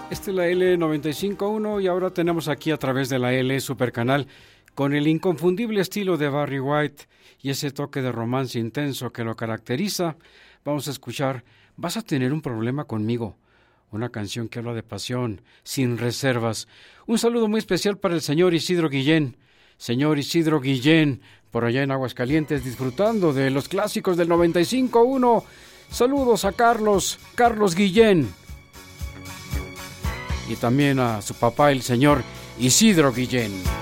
Esta es la L95.1 y ahora tenemos aquí a través de la L Supercanal con el inconfundible estilo de Barry White y ese toque de romance intenso que lo caracteriza. Vamos a escuchar Vas a tener un problema conmigo, una canción que habla de pasión, sin reservas. Un saludo muy especial para el señor Isidro Guillén. Señor Isidro Guillén, por allá en Aguascalientes, disfrutando de los clásicos del 95.1. Saludos a Carlos Guillén. Y también a su papá, el señor Isidro Guillén.